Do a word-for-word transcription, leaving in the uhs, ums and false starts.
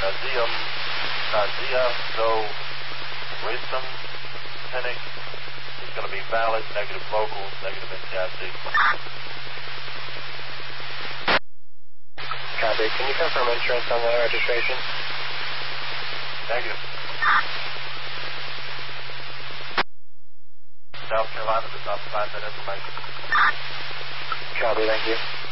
Nazium, Nazia, so Wisdom, Pinnick is going to be valid, negative local, negative N T I C. Copy. Can you confirm insurance on the registration? Negative. South Carolina does not provide that information. Copy, thank you.